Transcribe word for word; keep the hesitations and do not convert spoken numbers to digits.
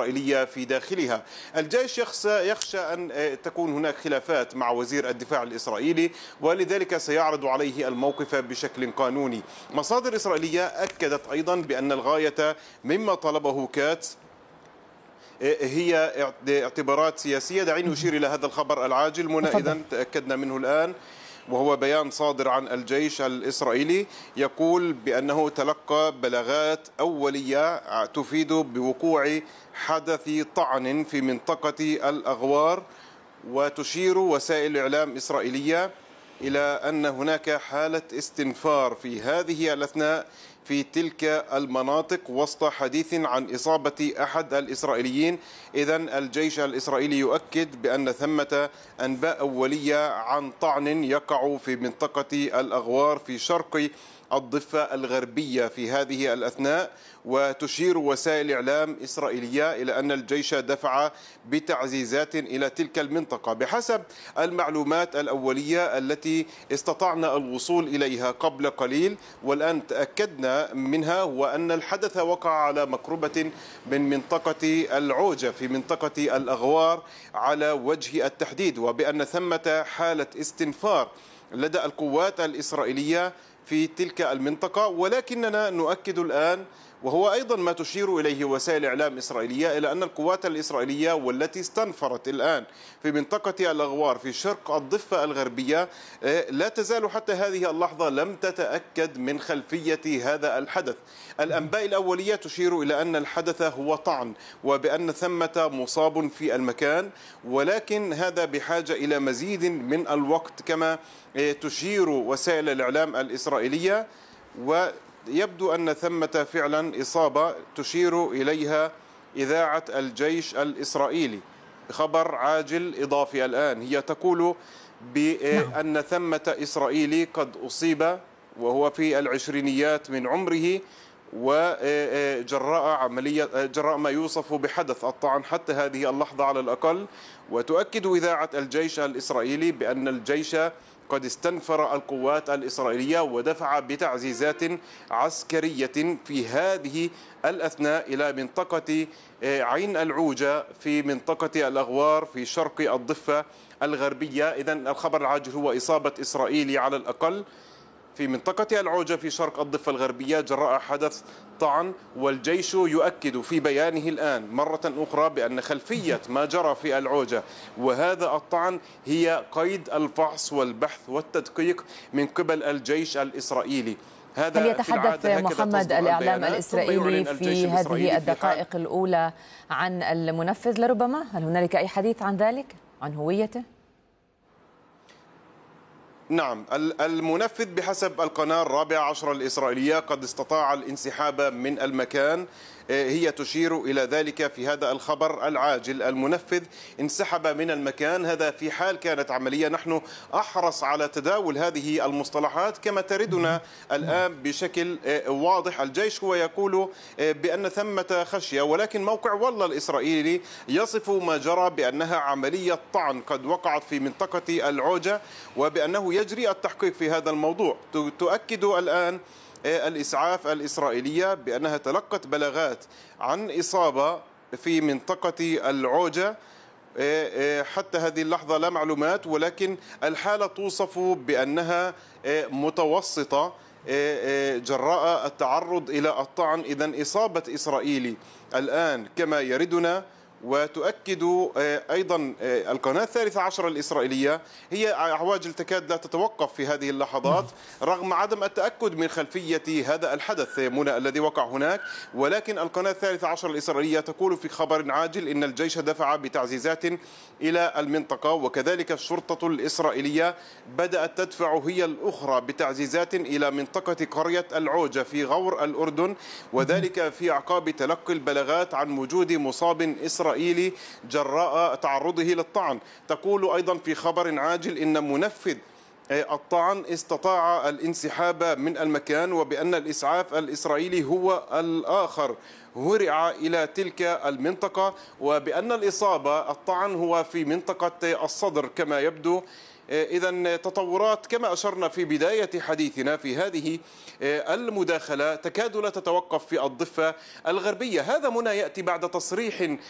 الإسرائيلية في داخلها. الجيش يخشى أن تكون هناك خلافات مع وزير الدفاع الإسرائيلي، ولذلك سيعرض عليه الموقف بشكل قانوني. مصادر إسرائيلية أكدت أيضا بأن الغاية مما طلبه كاتس هي اعتبارات سياسية. دعيني أشير إلى هذا الخبر العاجل منى، إذن تأكدنا منه الآن، وهو بيان صادر عن الجيش الإسرائيلي يقول بأنه تلقى بلاغات أولية تفيد بوقوع حدث طعن في منطقة الأغوار، وتشير وسائل إعلام إسرائيلية إلى أن هناك حالة استنفار في هذه الأثناء في تلك المناطق وسط حديث عن إصابة أحد الإسرائيليين. إذن الجيش الإسرائيلي يؤكد بأن ثمة أنباء أولية عن طعن يقع في منطقة الأغوار في شرق الضفة الغربية في هذه الأثناء، وتشير وسائل إعلام إسرائيلية إلى أن الجيش دفع بتعزيزات إلى تلك المنطقة. بحسب المعلومات الأولية التي استطعنا الوصول إليها قبل قليل والآن تأكدنا منها، وأن الحدث وقع على مقربة من منطقة العوجة في منطقة الأغوار على وجه التحديد، وبأن ثمة حالة استنفار لدى القوات الإسرائيلية في تلك المنطقة. ولكننا نؤكد الآن، وهو أيضا ما تشير إليه وسائل إعلام إسرائيلية، إلى أن القوات الإسرائيلية والتي استنفرت الآن في منطقة الأغوار في شرق الضفة الغربية لا تزال حتى هذه اللحظة لم تتأكد من خلفية هذا الحدث. الأنباء الأولية تشير إلى أن الحدث هو طعن، وبأن ثمة مصاب في المكان، ولكن هذا بحاجة إلى مزيد من الوقت كما تشير وسائل الإعلام الإسرائيلية. ويبدو أن ثمة فعلا إصابة تشير إليها إذاعة الجيش الإسرائيلي. خبر عاجل إضافي الآن، هي تقول بأن ثمة إسرائيلي قد أصيب وهو في العشرينيات من عمره، وجراء عملية جراء ما يوصف بحدث الطعن حتى هذه اللحظة على الأقل. وتؤكد إذاعة الجيش الإسرائيلي بأن الجيش قد استنفر القوات الإسرائيلية ودفع بتعزيزات عسكرية في هذه الأثناء إلى منطقة عين العوجة في منطقة الأغوار في شرق الضفة الغربية. إذن الخبر العاجل هو إصابة إسرائيلي على الأقل في منطقة العوجة في شرق الضفة الغربية جراء حدث طعن. والجيش يؤكد في بيانه الآن مرة أخرى بأن خلفية ما جرى في العوجة وهذا الطعن هي قيد الفحص والبحث والتدقيق من قبل الجيش الإسرائيلي. هذا هل يتحدث محمد الإعلام الإسرائيلي في هذه الدقائق الأولى عن المنفذ لربما؟ هل هنالك أي حديث عن ذلك، عن هويته؟ نعم، المنفذ بحسب القناة الرابعة عشر الإسرائيلية قد استطاع الانسحاب من المكان. هي تشير إلى ذلك في هذا الخبر العاجل. المنفذ انسحب من المكان، هذا في حال كانت عملية. نحن أحرص على تداول هذه المصطلحات كما تردنا الآن بشكل واضح. الجيش هو يقول بأن ثمة خشية، ولكن موقع والله الإسرائيلي يصف ما جرى بأنها عملية طعن قد وقعت في منطقة العوجة، وبأنه يجري التحقيق في هذا الموضوع. تؤكد الآن الإسعاف الإسرائيلية بأنها تلقت بلاغات عن إصابة في منطقة العوجة. حتى هذه اللحظة لا معلومات، ولكن الحالة توصف بأنها متوسطة جراء التعرض إلى الطعن. إذن إصابة إسرائيلي الآن كما يردنا. وتؤكد أيضا القناة الثالثة عشر الإسرائيلية، هي عواجل تكاد لا تتوقف في هذه اللحظات رغم عدم التأكد من خلفية هذا الحدث منى الذي وقع هناك، ولكن القناة الثالثة عشر الإسرائيلية تقول في خبر عاجل إن الجيش دفع بتعزيزات إلى المنطقة، وكذلك الشرطة الإسرائيلية بدأت تدفع هي الأخرى بتعزيزات إلى منطقة قرية العوجة في غور الأردن، وذلك في أعقاب تلقي البلاغات عن وجود مصاب إسرائيلي إسرائيلي جراء تعرضه للطعن. تقول أيضا في خبر عاجل إن منفذ الطعن استطاع الانسحاب من المكان، وبأن الإسعاف الإسرائيلي هو الآخر هرع إلى تلك المنطقة، وبأن الإصابة الطعن هو في منطقة الصدر كما يبدو. إذن تطورات كما أشرنا في بداية حديثنا في هذه المداخلة تكاد لا تتوقف في الضفة الغربية. هذا منى يأتي بعد تصريح